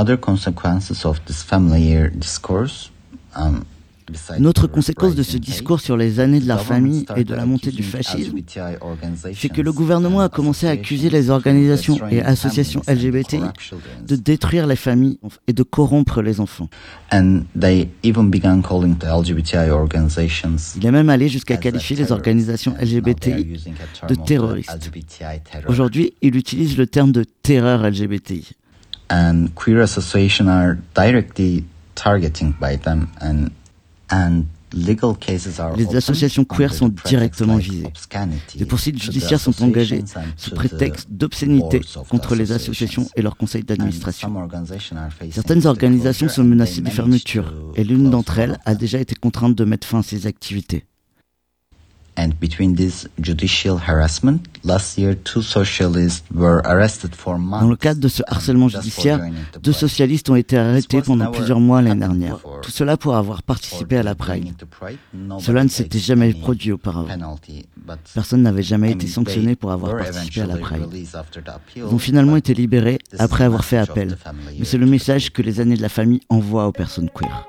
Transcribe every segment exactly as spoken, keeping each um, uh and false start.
Other consequences of this familiar discourse, um, Une autre conséquence de ce discours sur les années de la famille et de la montée du fascisme, c'est que le gouvernement a commencé à accuser les organisations et associations L G B T I de détruire les familles et de corrompre les enfants. And they even began calling the L G B T I organizations. Il est même allé jusqu'à qualifier les organisations L G B T I de terroristes. Aujourd'hui, il utilise le terme de terreur L G B T I. And queer associations are directly targeting by them and And legal cases are les associations queer sont directement visées. Des poursuites judiciaires sont engagées sous prétexte d'obscénité contre les associations et leurs conseils d'administration. Certaines organisations sont menacées de fermeture et l'une d'entre elles a déjà été contrainte de mettre fin à ses activités. And between this judicial harassment, last year two socialists were arrested for months. Dans le cadre de ce harcèlement judiciaire, deux socialistes ont été arrêtés pendant plusieurs mois l'année dernière. Tout cela pour avoir participé à la Pride. Cela ne s'était jamais produit auparavant. Personne n'avait jamais été sanctionné pour avoir participé à la Pride. Ils ont finalement été libérés après avoir fait appel. Mais c'est le message que les années de la famille envoient aux personnes queer.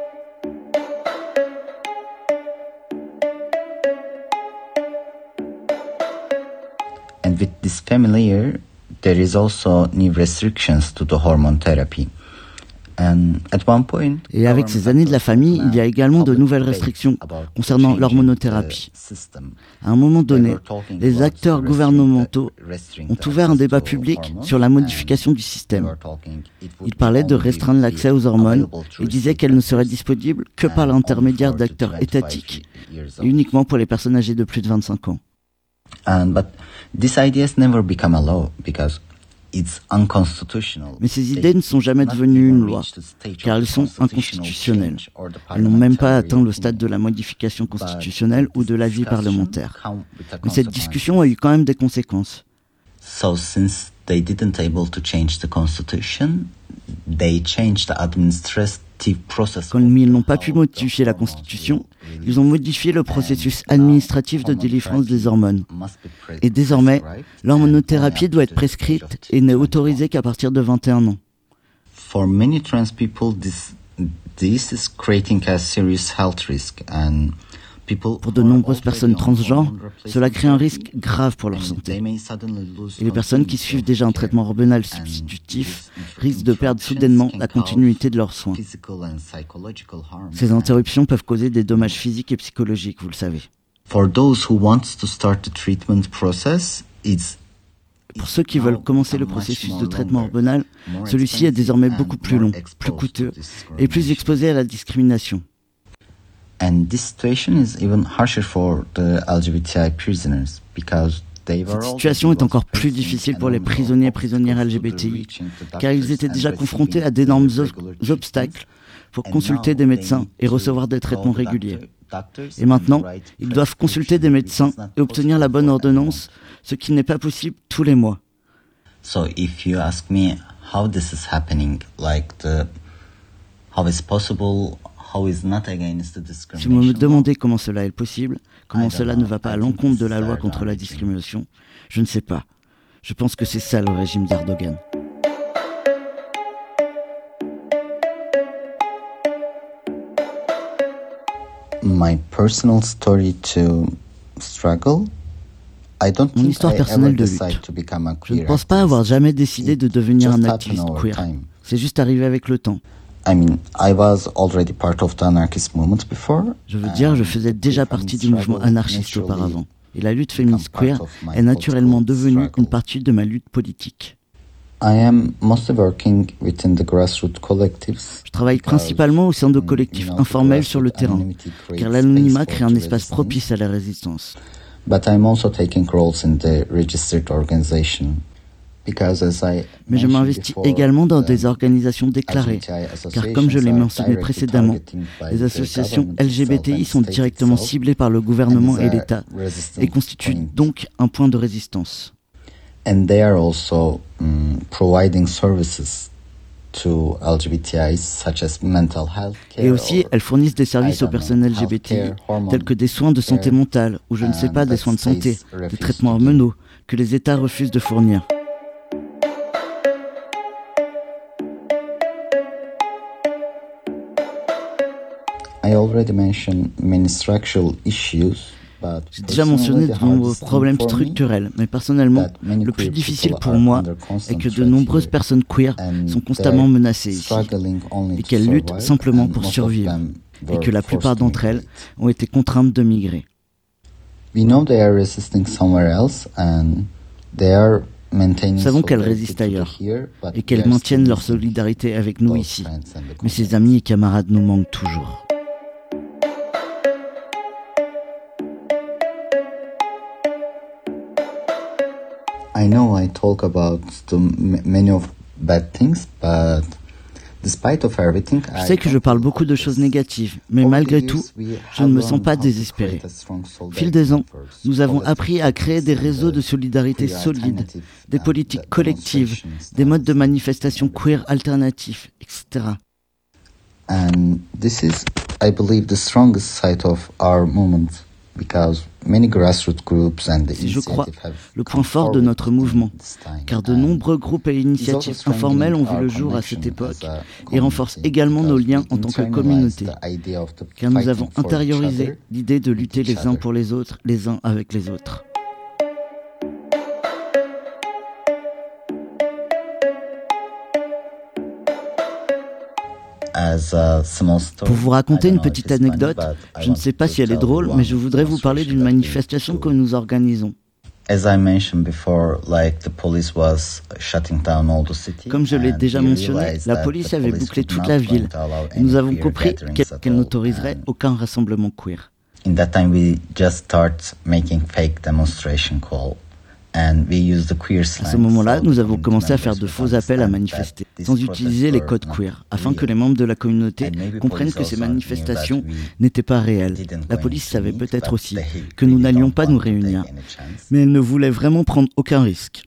And with this familiar, there is also new restrictions to the hormone therapy. And at one point, et avec ces années de la famille, il y a également de nouvelles restrictions concernant l'hormonothérapie. À un moment donné, les acteurs gouvernementaux ont ouvert un débat public sur la modification du système. Ils parlaient de restreindre l'accès aux hormones et disaient qu'elles ne seraient disponibles que par l'intermédiaire d'acteurs étatiques et uniquement pour les personnes âgées de plus de vingt-cinq ans. And, but these ideas never become a law because it's unconstitutional. Mais ces idées ne sont jamais devenues une loi, car elles sont inconstitutionnelles. Elles n'ont même pas atteint le stade de la modification constitutionnelle ou de l'avis parlementaire. Mais cette discussion a eu quand même des conséquences. So since they didn't able to change the constitution, they changed the administrative process. Comme ils n'ont pas pu modifier la Constitution, ils ont modifié le processus administratif de délivrance des hormones. Et désormais, l'hormonothérapie doit être prescrite et n'est autorisée qu'à partir de vingt et un ans. For many trans people, this this is creating a serious health risk and Pour de nombreuses personnes transgenres, cela crée un risque grave pour leur santé. Et les personnes qui suivent déjà un traitement hormonal substitutif risquent de perdre soudainement la continuité de leurs soins. Ces interruptions peuvent causer des dommages physiques et psychologiques, vous le savez. For those who want to start the treatment process, it's Pour ceux qui veulent commencer le processus de traitement hormonal, celui-ci est désormais beaucoup plus long, plus coûteux et plus exposé à la discrimination. And this situation is even harsher for the L G B T I prisoners because they were Cette situation est encore plus difficile pour les prisonniers et prisonnières L G B T I, car ils étaient déjà confrontés à d'énormes ob- obstacles pour consulter des médecins et recevoir des traitements réguliers. Et maintenant, ils doivent consulter des médecins et obtenir la bonne ordonnance, ce qui n'est pas possible tous les mois. So if you ask me how this is happening, like the how is possible, how is not against the discrimination. Si vous me demandez comment cela est possible, comment cela ne va pas à l'encontre de la loi contre la discrimination, je ne sais pas. Je pense que c'est ça le régime d'Erdogan. My personal story to struggle. I don't Mon think histoire I personnelle ever de decide lutte. to become a Je ne queer pense pas avoir activist. jamais décidé de devenir Just un happened activiste over queer. time. C'est juste arrivé avec le temps. I mean, I was already part of the anarchist movement before. Je veux dire, je faisais déjà partie du mouvement anarchiste auparavant. Et la lutte féministe queer est naturellement devenue une partie de ma lutte politique. I am mostly working within the grassroots collectives. Je travaille principalement au sein de collectifs informels sur le terrain, car l'anonymat crée un espace propice à la résistance. But I'm also taking roles in the registered organization. Because as I Mais je m'investis également dans des organisations déclarées, car comme je l'ai mentionné précédemment, les associations L G B T I sont directement ciblées par le gouvernement et l'État, et constituent donc un point de résistance. And they are also um, providing services to L G B T Is, such as mental health care. Et aussi, elles fournissent des services aux personnes L G B T I, tels que des soins de santé mentale, ou je ne sais pas, des soins de santé, des traitements hormonaux, que les États refusent de fournir. J'ai déjà mentionné de nombreux problèmes structurels, mais personnellement, le plus difficile pour moi est que de nombreuses personnes queer sont constamment menacées ici, et qu'elles luttent simplement pour survivre, et que la plupart d'entre elles ont été contraintes de migrer. Nous savons qu'elles résistent ailleurs, et qu'elles maintiennent leur solidarité avec nous ici, mais ces amis et camarades nous manquent toujours. I know I talk about the many of bad things, but despite of everything, je sais que je parle beaucoup de choses négatives, mais malgré tout, je ne me sens pas désespéré. Au fil des ans, nous avons appris à créer des réseaux de solidarité solides, des politiques collectives, des modes de manifestation queer alternatifs, et cetera. And this is, I believe, the strongest side of our movement. C'est, je crois, le point fort de notre mouvement, car de nombreux groupes et initiatives informelles ont vu le jour à cette époque et renforcent également nos liens en tant que communauté, car nous avons intériorisé l'idée de lutter les uns pour les autres, les uns avec les autres. Pour vous raconter une petite anecdote, je ne sais pas si elle est drôle, mais je voudrais vous parler d'une manifestation que nous organisons. Comme je l'ai déjà mentionné, la police avait bouclé toute la ville et nous avons compris qu'elle n'autoriserait aucun rassemblement queer. À ce moment-là, nous avons commencé à faire de faux appels à manifester, sans utiliser les codes queer, afin que les membres de la communauté comprennent que ces manifestations n'étaient pas réelles. La police savait peut-être aussi que nous n'allions pas nous réunir, mais elle ne voulait vraiment prendre aucun risque.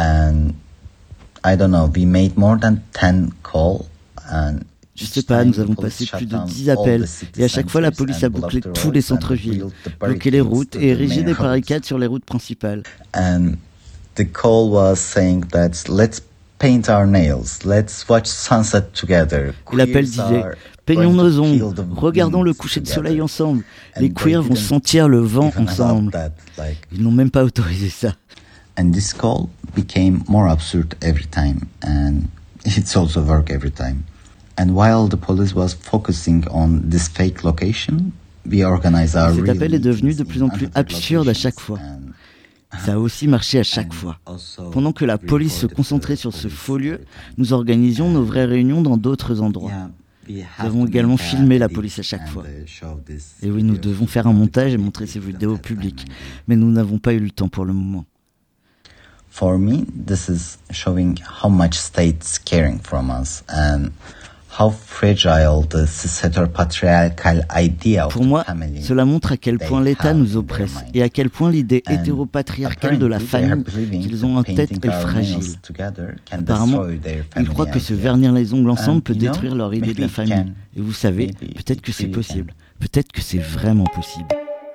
Je sais pas, nous avons passé plus de dix appels, et à chaque fois la police a bouclé tous les centres-villes, bloqué les routes et érigé des barricades sur les routes principales. The call was saying that let's paint our nails, let's watch sunset together. L'appel disait peignons nos ongles, regardons le coucher de soleil ensemble. Les queers vont sentir le vent ensemble. Ils n'ont même pas autorisé ça. And this call became more absurd every time, and it's also work every time. And while the police was focusing on this fake location, we organized our. Cet appel est devenu de plus en plus absurde à chaque fois. Ça a aussi marché à chaque fois. Pendant que la police se concentrait sur ce faux lieu, nous organisions nos vraies réunions dans d'autres endroits. Nous avons également filmé la police à chaque fois. Et oui, nous devons faire un montage et montrer ces vidéos au public. Mais nous n'avons pas eu le temps pour le moment. For me, this is showing how much state's caring from us and how fragile the cis-heteropatriarchal idea of Pour moi, the family. cela montre à quel point l'État nous oppresse et à quel point l'idée hétéropatriarcale de la famille qu'ils ont en tête est fragile. Apparemment, ils croient que se vernir les ongles ensemble peut détruire leur idée de la famille. Et vous savez, peut-être que c'est possible. Peut-être que c'est vraiment possible.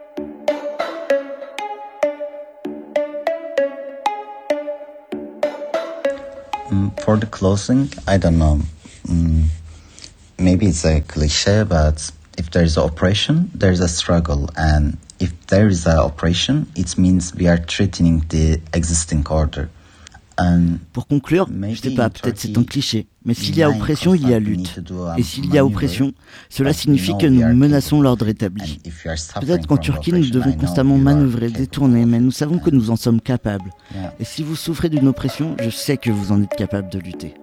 Mm, for the closing, I don't know. Mm, maybe it's a cliché, but if there is an oppression, there is a struggle. And if there is an oppression, it means we are threatening the existing order. And Pour conclure, je ne sais pas, peut-être c'est un cliché, mais s'il y a oppression, il y a lutte. Et s'il y a oppression, cela signifie que nous menaçons l'ordre établi. Peut-être qu'en Turquie, nous devons constamment manœuvrer, détourner, mais nous savons que nous en sommes capables. Et si vous souffrez d'une oppression, je sais que vous en êtes capable de lutter.